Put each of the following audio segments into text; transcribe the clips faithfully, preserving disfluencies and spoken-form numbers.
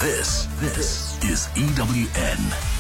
This, this is E W N.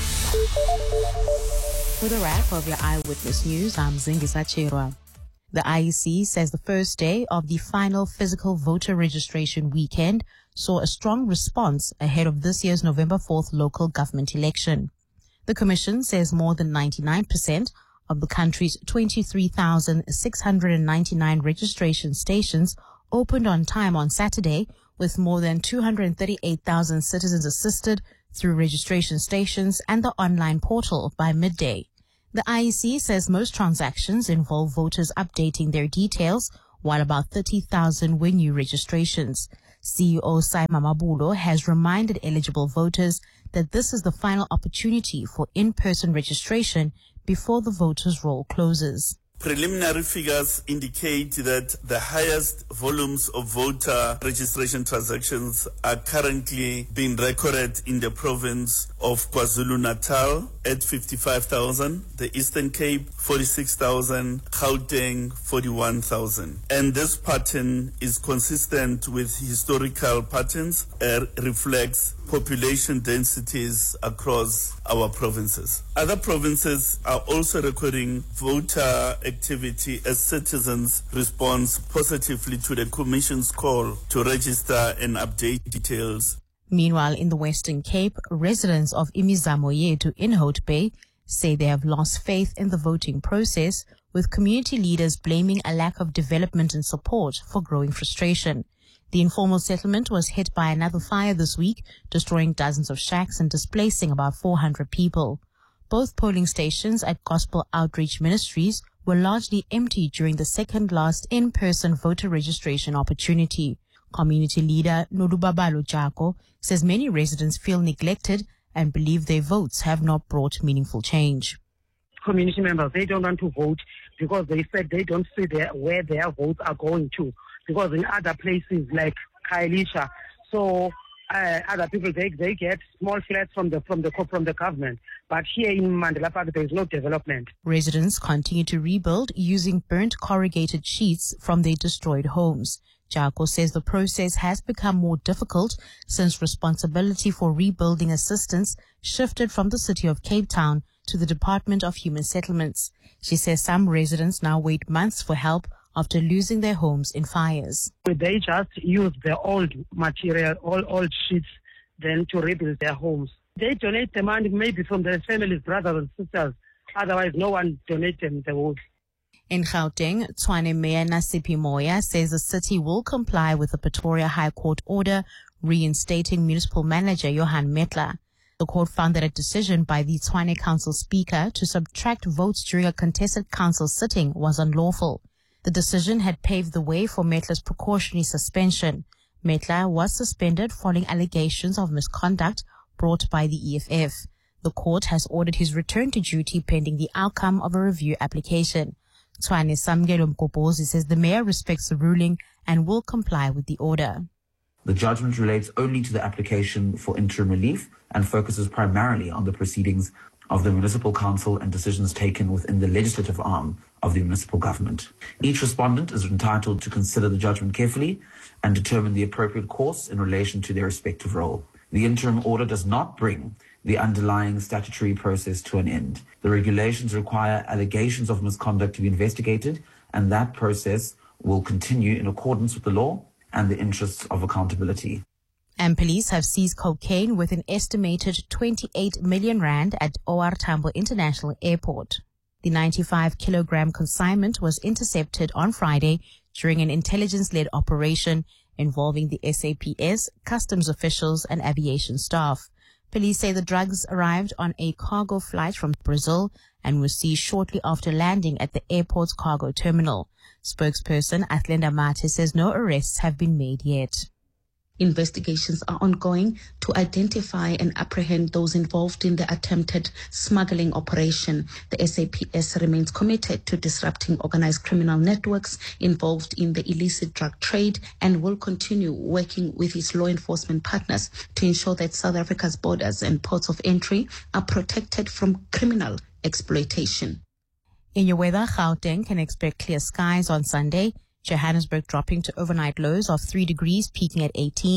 With a wrap of your Eyewitness News, I'm Zingisa Chirwa. The I E C says the first day of the final physical voter registration weekend saw a strong response ahead of this year's November fourth local government election. The Commission says more than ninety-nine percent of the country's twenty-three thousand six hundred ninety-nine registration stations opened on time on Saturday, with more than two hundred thirty-eight thousand citizens assisted through registration stations and the online portal by midday. The I E C says most transactions involve voters updating their details, while about thirty thousand were new registrations. C E O Saima Mabulo has reminded eligible voters that this is the final opportunity for in-person registration before the voters' roll closes. Preliminary figures indicate that the highest volumes of voter registration transactions are currently being recorded in the province of KwaZulu-Natal at fifty-five thousand, the Eastern Cape forty-six thousand, Gauteng forty-one thousand. And this pattern is consistent with historical patterns and reflects population densities across our provinces. Other provinces are also recording voter activity as citizens respond positively to the Commission's call to register and update details. Meanwhile, in the Western Cape, residents of Imizamo Yethu in Hout Bay say they have lost faith in the voting process, with community leaders blaming a lack of development and support for growing frustration. The informal settlement was hit by another fire this week, destroying dozens of shacks and displacing about four hundred people. Both polling stations at Gospel Outreach Ministries were largely empty during the second last in-person voter registration opportunity. Community leader Nolubabalo Jako says many residents feel neglected and believe their votes have not brought meaningful change. Community members, they don't want to vote because they said they don't see their, where their votes are going to. Because in other places like Khayelitsha, so uh, other people they they get small flats from the from the from the government, but here in Mandela Park there is no development. Residents continue to rebuild using burnt corrugated sheets from their destroyed homes. Jako says the process has become more difficult since responsibility for rebuilding assistance shifted from the city of Cape Town to the Department of Human Settlements. She says some residents now wait months for help after losing their homes in fires. They just use the old material, all old sheets, then to rebuild their homes. They donate the money maybe from their families, brothers and sisters. Otherwise, no one donates them the wood. In Gauteng, Tshwane Mayor Nasipi Moya says the city will comply with the Pretoria High Court order reinstating municipal manager Johan Metler. The court found that a decision by the Tshwane Council Speaker to subtract votes during a contested council sitting was unlawful. The decision had paved the way for Metler's precautionary suspension. Metler was suspended following allegations of misconduct brought by the E F F. The court has ordered his return to duty pending the outcome of a review application. Tshwane Samgelo Mkopozi says the mayor respects the ruling and will comply with the order. The judgment relates only to the application for interim relief and focuses primarily on the proceedings of the municipal council and decisions taken within the legislative arm of the municipal government. Each respondent is entitled to consider the judgment carefully and determine the appropriate course in relation to their respective role. The interim order does not bring the underlying statutory process to an end. The regulations require allegations of misconduct to be investigated, and that process will continue in accordance with the law and the interests of accountability. And police have seized cocaine with an estimated twenty-eight million rand at O R Tambo International Airport. The ninety-five kilogram consignment was intercepted on Friday during an intelligence-led operation involving the S A P S, customs officials, and aviation staff. Police say the drugs arrived on a cargo flight from Brazil and were seized shortly after landing at the airport's cargo terminal. Spokesperson Athlenda Mate says no arrests have been made yet. Investigations are ongoing to identify and apprehend those involved in the attempted smuggling operation. The S A P S remains committed to disrupting organized criminal networks involved in the illicit drug trade and will continue working with its law enforcement partners to ensure that South Africa's borders and ports of entry are protected from criminal exploitation. In your weather, Gauteng can expect clear skies on Sunday. Johannesburg dropping to overnight lows of three degrees, peaking at eighteen.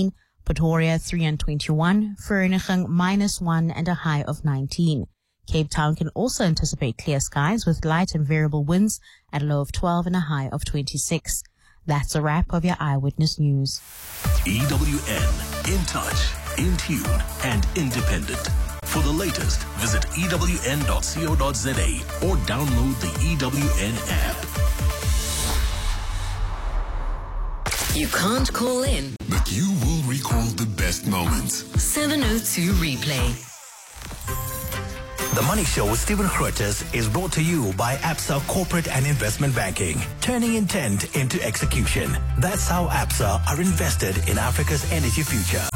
Pretoria three and twenty-one, Vereeniging minus one and a high of nineteen. Cape Town can also anticipate clear skies with light and variable winds at a low of twelve and a high of twenty-six. That's a wrap of your Eyewitness News. E W N, in touch, in tune, and independent. For the latest, visit E W N dot co dot za or download the E W N app. You can't call in, but you will recall the best moments. seven oh two Replay. The Money Show with Stephen Grootes is brought to you by Absa Corporate and Investment Banking, turning intent into execution. That's how Absa are invested in Africa's energy future.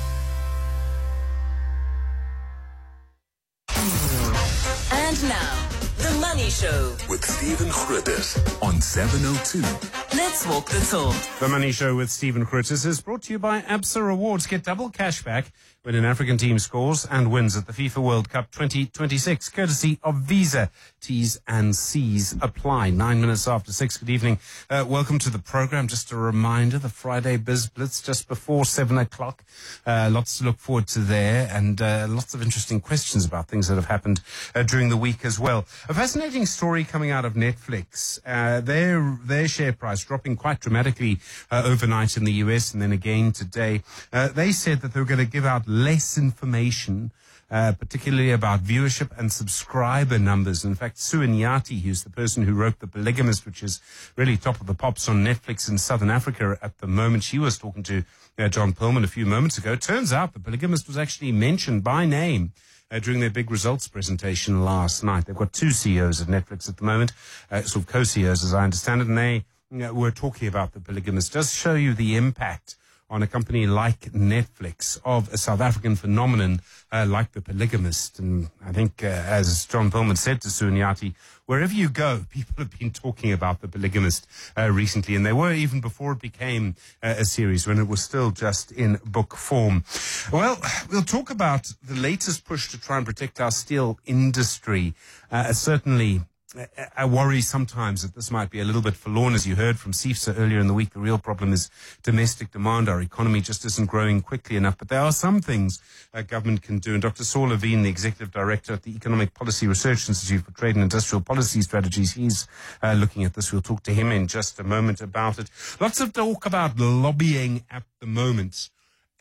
And now, The Money Show with Stephen Grootes on seven oh two. Let's walk the talk. The Money Show with Stephen Grootes is brought to you by Absa Rewards. Get double cash back when an African team scores and wins at the FIFA World Cup twenty twenty-six, courtesy of Visa. T's and C's apply. Nine minutes after six. Good evening. Uh, welcome to the program. Just a reminder, the Friday Biz Blitz just before seven o'clock. Uh, lots to look forward to there, and uh, lots of interesting questions about things that have happened uh, during the week as well. A fascinating story coming out of Netflix. Uh, their their share price dropping quite dramatically uh, overnight in the U S and then again today. Uh, they said that they were going to give out less information, uh, particularly about viewership and subscriber numbers. In fact, Sue Nyati, who's the person who wrote The Polygamist, which is really top of the pops on Netflix in Southern Africa at the moment, she was talking to uh, John Perlman a few moments ago. Turns out The Polygamist was actually mentioned by name Uh, during their big results presentation last night. They've got two C E Os at Netflix at the moment, uh, sort of co-C E Os as I understand it, and they you know, were talking about The Polygamist. Does show you the impact on a company like Netflix of a South African phenomenon uh, like The Polygamist. And I think, uh, as John Perlman said to Sue Nyati, wherever you go, people have been talking about The Polygamist uh, recently, and they were even before it became uh, a series, when it was still just in book form. Well, we'll talk about the latest push to try and protect our steel industry. Uh, certainly I worry sometimes that this might be a little bit forlorn. As you heard from CIFSA earlier in the week, the real problem is domestic demand. Our economy just isn't growing quickly enough. But there are some things uh, government can do. And Doctor Saul Levine, the Executive Director at the Economic Policy Research Institute for Trade and Industrial Policy Strategies, he's uh, looking at this. We'll talk to him in just a moment about it. Lots of talk about lobbying at the moment,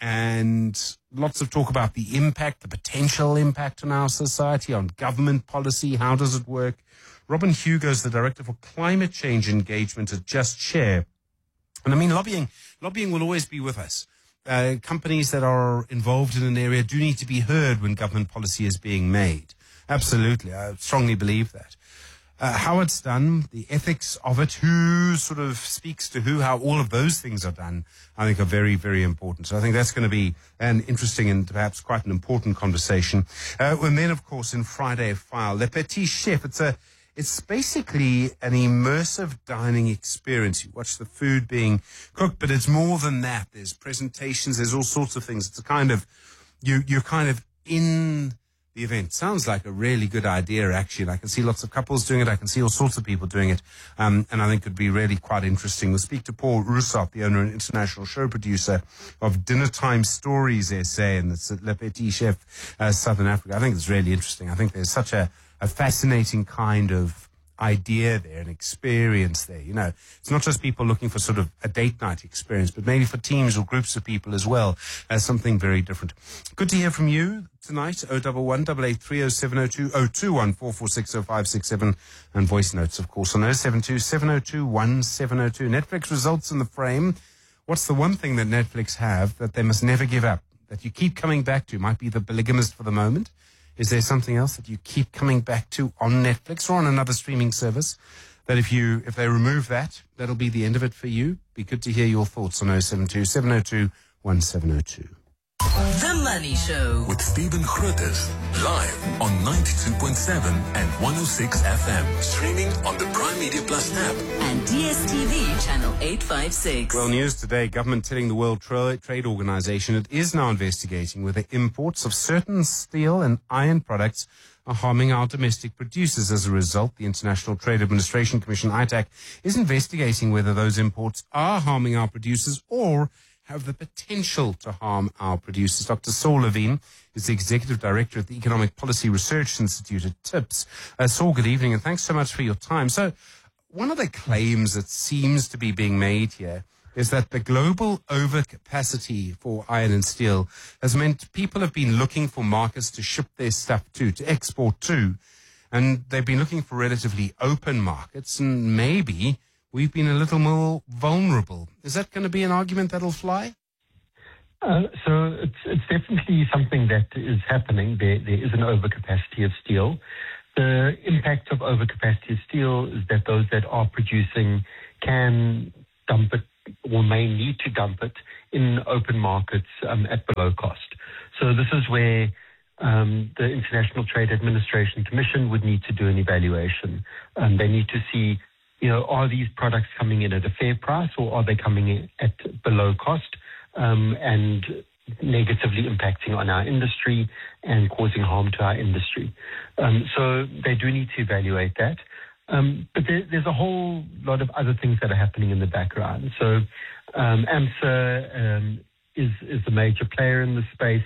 and lots of talk about the impact, the potential impact on our society, on government policy. How does it work? Robin Hugo is the Director for Climate Change Engagement at Just Share. And I mean, lobbying, lobbying will always be with us. Uh, companies that are involved in an area do need to be heard when government policy is being made. Absolutely. I strongly believe that. Uh, how it's done, the ethics of it, who sort of speaks to who, how all of those things are done, I think are very, very important. So I think that's going to be an interesting and perhaps quite an important conversation. Uh, and then, of course, in Friday File, Le Petit Chef, it's a, It's basically an immersive dining experience. You watch the food being cooked, but it's more than that. There's presentations, there's all sorts of things. It's a kind of, you, you're kind of in the event. Sounds like a really good idea, actually. I can see lots of couples doing it. I can see all sorts of people doing it. Um, and I think it would be really quite interesting. We'll speak to Paul Rousseau, the owner and international show producer of Dinner Time Stories S A, and it's at Le Petit Chef, uh, Southern Africa. I think it's really interesting. I think there's such a, a fascinating kind of idea there, an experience there. You know, it's not just people looking for sort of a date night experience, but maybe for teams or groups of people as well, as something very different. Good to hear from you tonight. oh one one, eight eight three, oh seven oh two, oh two one, four four six, oh five six seven, and voice notes, of course, on oh seven two, seven oh two, one seven oh two. Netflix results in the frame. What's the one thing that Netflix have that they must never give up, that you keep coming back to? Might be The Polygamist for the moment. Is there something else that you keep coming back to on Netflix or on another streaming service that if you if they remove that, that'll be the end of it for you? Be good to hear your thoughts on oh seven two, seven oh two, one seven oh two. The Money Show with Stephen Grootes, live on ninety-two point seven and one oh six F M, streaming on the Prime Media Plus app and D S T V channel eight five six. Well, news today, government telling the World Tra- Trade Organization it is now investigating whether imports of certain steel and iron products are harming our domestic producers. As a result, the International Trade Administration Commission, I T A C, is investigating whether those imports are harming our producers or have the potential to harm our producers. Doctor Saul Levine is the Executive Director at the Economic Policy Research Institute at TIPS. Uh, Saul, good evening, and thanks so much for your time. So one of the claims that seems to be being made here is that the global overcapacity for iron and steel has meant people have been looking for markets to ship their stuff to, to export to, and they've been looking for relatively open markets, and maybe we've been a little more vulnerable. Is that going to be an argument that'll fly? Uh, so it's, it's definitely something that is happening. There, there is an overcapacity of steel. The impact of overcapacity of steel is that those that are producing can dump it or may need to dump it in open markets um, at below cost. So this is where um, the International Trade Administration Commission would need to do an evaluation. Um, they need to see, you know, are these products coming in at a fair price, or are they coming in at below cost um, and negatively impacting on our industry and causing harm to our industry? Um, so they do need to evaluate that. Um, but there, there's a whole lot of other things that are happening in the background. So um, AMSA um, is, is a major player in the space,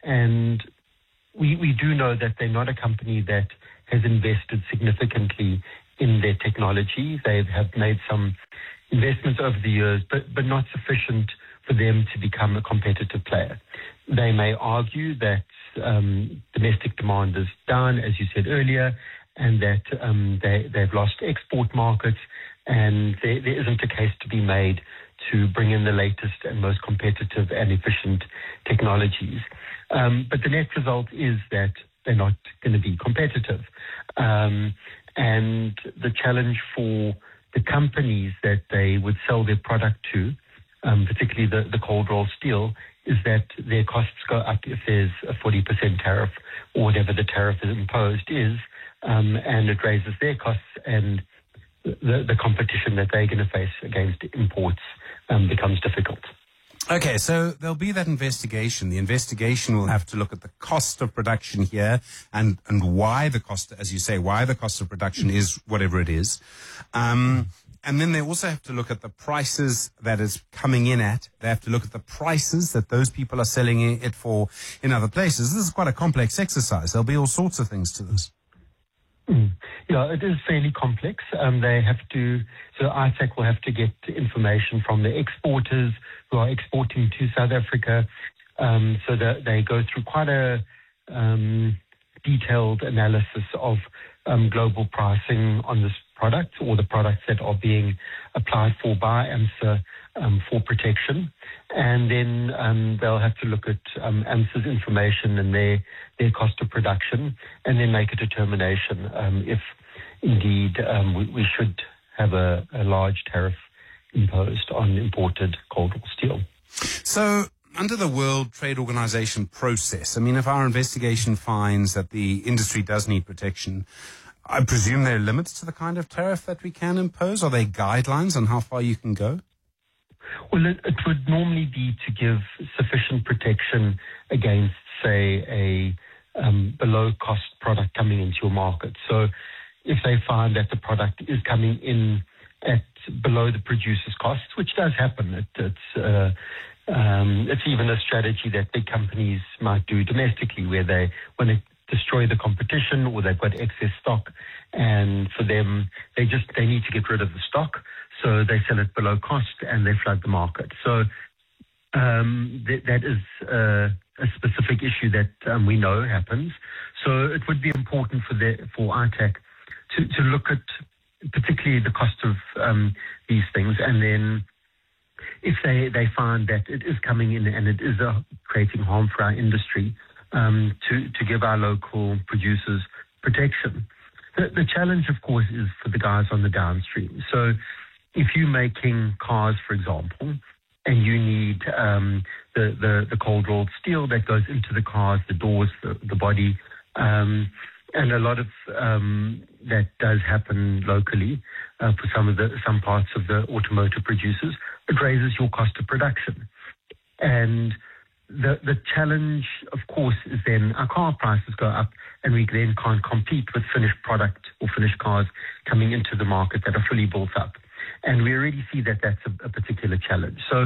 and we, we do know that they're not a company that has invested significantly in their technology. They have made some investments over the years, but, but not sufficient for them to become a competitive player. They may argue that um, domestic demand is down, as you said earlier, and that um, they, they've lost export markets, and there, there isn't a case to be made to bring in the latest and most competitive and efficient technologies. Um, but the net result is that they're not going to be competitive. Um, and the challenge for the companies that they would sell their product to, um, particularly the, the cold rolled steel, is that their costs go up if there's a forty percent tariff or whatever the tariff is imposed is, um, and it raises their costs, and the, the competition that they're going to face against imports um, becomes difficult. Okay, so there'll be that investigation. The investigation will have to look at the cost of production here and, and why the cost, as you say, why the cost of production is whatever it is. Um, and then they also have to look at the prices that it's coming in at. They have to look at the prices that those people are selling it for in other places. This is quite a complex exercise. There'll be all sorts of things to this. Mm. Yeah, it is fairly complex. Um, they have to, so I TAC will have to get information from the exporters who are exporting to South Africa. Um, so that they go through quite a um, detailed analysis of um, global pricing on this product, or the products that are being applied for by AMSA um, for protection. And then um, they'll have to look at um, AMSA's information and their, their cost of production, and then make a determination um, if indeed um, we, we should have a, a large tariff imposed on imported cold rolled steel. So under the World Trade Organization process, I mean, if our investigation finds that the industry does need protection, I presume there are limits to the kind of tariff that we can impose? Are there guidelines on how far you can go? Well, it, it would normally be to give sufficient protection against, say, a um, below-cost product coming into your market. So if they find that the product is coming in at below the producer's costs, which does happen, it, it's uh, um, it's even a strategy that big companies might do domestically, where they, when they destroy the competition or they've got excess stock, and for them, they just they need to get rid of the stock, so they sell it below cost and they flood the market. So um, th- that is uh, a specific issue that um, we know happens. So it would be important for the for I TAC to, to look at particularly the cost of um, these things, and then if they, they find that it is coming in and it is uh, creating harm for our industry, um, to, to give our local producers protection. The, the challenge, of course, is for the guys on the downstream. So if you're making cars, for example, and you need um, the, the, the cold rolled steel that goes into the cars, the doors, the, the body, um, and a lot of um, that does happen locally uh, for some of the some parts of the automotive producers. It raises your cost of production, and the the challenge, of course, is then our car prices go up, and we then can't compete with finished product or finished cars coming into the market that are fully built up, and we already see that that's a, a particular challenge. So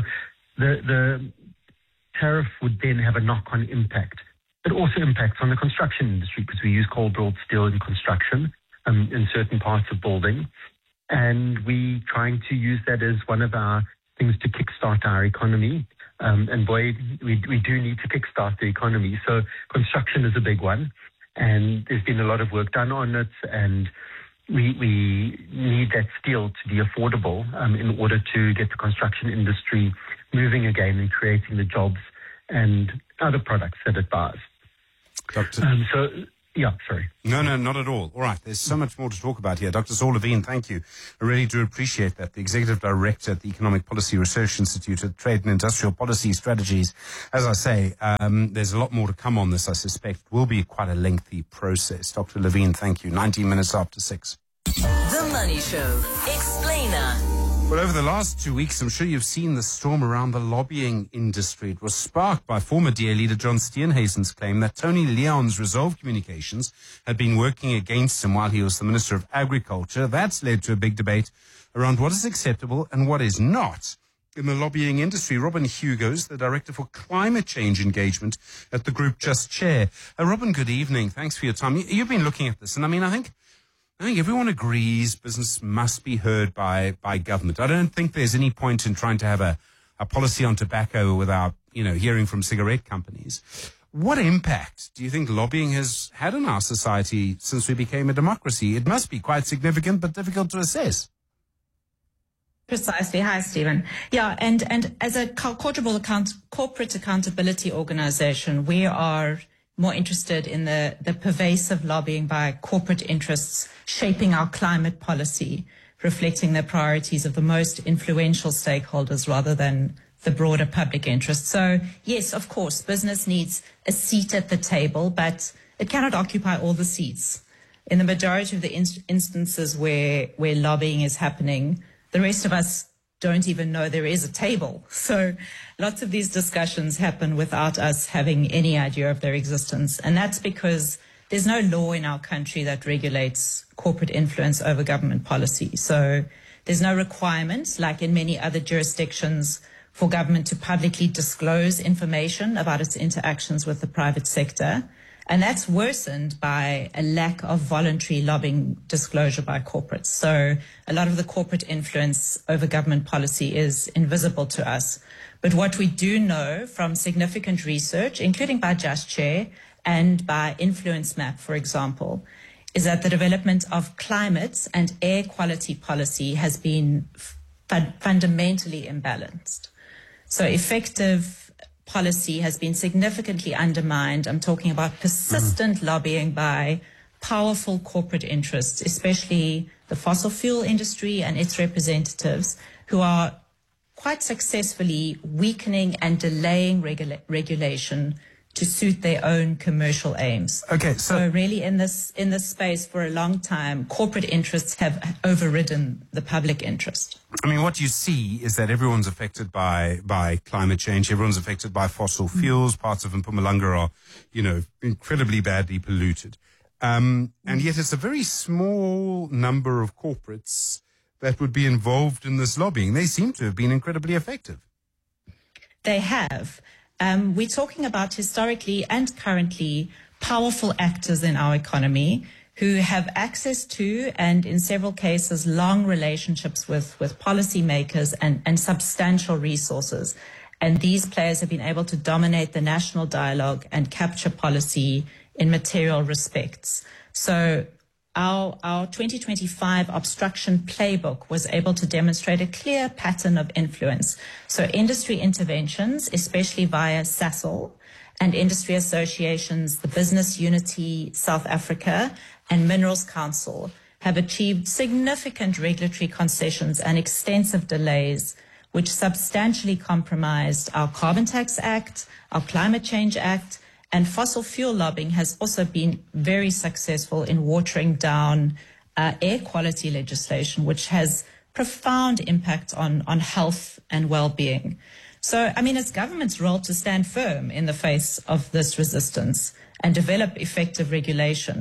the, the tariff would then have a knock-on impact. It also impacts on the construction industry because we use cold-rolled steel in construction um, in certain parts of building. And we trying to use that as one of our things to kickstart our economy. Um, and boy, we, we do need to kickstart the economy. So construction is a big one. And there's been a lot of work done on it. And we, we need that steel to be affordable um, in order to get the construction industry moving again and creating the jobs and other products that it buys. Doctor Um, so, yeah, sorry. No, no, not at all. All right, there's so much more to talk about here. Doctor Saul Levine, thank you. I really do appreciate that. The Executive Director at the Economic Policy Research Institute at Trade and Industrial Policy Strategies. As I say, um, there's a lot more to come on this, I suspect. It will be quite a lengthy process. Doctor Levine, thank you. nineteen minutes after six. The Money Show. Explainer. Well, over the last two weeks, I'm sure you've seen the storm around the lobbying industry. It was sparked by former D A leader John Steenhuisen's claim that Tony Leon's Resolve Communications had been working against him while he was the Minister of Agriculture. That's led to a big debate around what is acceptable and what is not in the lobbying industry. Robin Hugo's the Director for Climate Change Engagement at the group Just Chair. Uh, Robin, good evening. Thanks for your time. You, you've been looking at this, and I mean, I think I think everyone agrees business must be heard by, by government. I don't think there's any point in trying to have a, a policy on tobacco without, you know, hearing from cigarette companies. What impact do you think lobbying has had on our society since we became a democracy? It must be quite significant, but difficult to assess. Precisely. Hi, Stephen. Yeah, and, and as a corporate, account, corporate accountability organization, we are more interested in the, the pervasive lobbying by corporate interests shaping our climate policy, reflecting the priorities of the most influential stakeholders rather than the broader public interest. So, yes, of course, business needs a seat at the table, but it cannot occupy all the seats. In the majority of the inst- instances where, where lobbying is happening, the rest of us don't even know there is a table. So lots of these discussions happen without us having any idea of their existence. And that's because there's no law in our country that regulates corporate influence over government policy. So there's no requirement, like in many other jurisdictions, for government to publicly disclose information about its interactions with the private sector. And that's worsened by a lack of voluntary lobbying disclosure by corporates. So a lot of the corporate influence over government policy is invisible to us. But what we do know from significant research, including by Just Chair and by Influence Map, for example, is that the development of climate and air quality policy has been fun- fundamentally imbalanced. So effective policy has been significantly undermined. I'm talking about persistent mm. lobbying by powerful corporate interests, especially the fossil fuel industry and its representatives, who are quite successfully weakening and delaying regula- regulation to suit their own commercial aims. Okay, so, so really in this in this space for a long time, corporate interests have overridden the public interest. I mean, what you see is that everyone's affected by by climate change. Everyone's affected by fossil fuels. Mm. Parts of Mpumalanga are, you know, incredibly badly polluted. Um, and yet it's a very small number of corporates that would be involved in this lobbying. They seem to have been incredibly effective. They have. Um, we're talking about historically and currently powerful actors in our economy who have access to and in several cases long relationships with, with policymakers and, and substantial resources. And these players have been able to dominate the national dialogue and capture policy in material respects. So Our, our twenty twenty-five obstruction playbook was able to demonstrate a clear pattern of influence. So industry interventions, especially via SASOL and industry associations, the Business Unity South Africa and Minerals Council, have achieved significant regulatory concessions and extensive delays, which substantially compromised our Carbon Tax Act, our Climate Change Act, and fossil fuel lobbying has also been very successful in watering down uh, air quality legislation, which has profound impact on, on health and well-being. So, I mean, it's government's role to stand firm in the face of this resistance and develop effective regulation.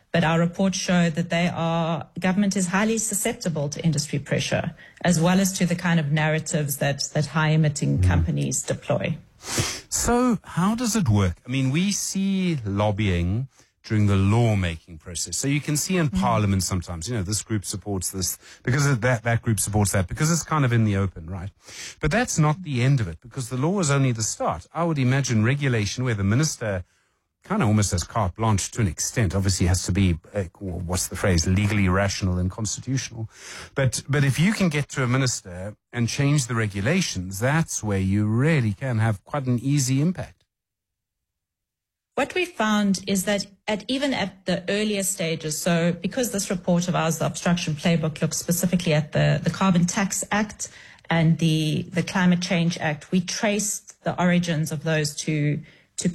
But our reports show that they are, government is highly susceptible to industry pressure, as well as to the kind of narratives that, that high emitting mm. companies deploy. So how does it work? I mean, we see lobbying during the lawmaking process. So you can see in mm. Parliament sometimes, you know, this group supports this because of that, that group supports that, because it's kind of in the open, right? But that's not the end of it, because the law is only the start. I would imagine regulation where the minister kind of almost has carte blanche to an extent, obviously has to be, uh, what's the phrase, legally rational and constitutional. But, but if you can get to a minister and change the regulations, that's where you really can have quite an easy impact. What we found is that at even at the earlier stages, so because this report of ours, the Obstruction Playbook, looks specifically at the, the Carbon Tax Act and the, the Climate Change Act, we traced the origins of those two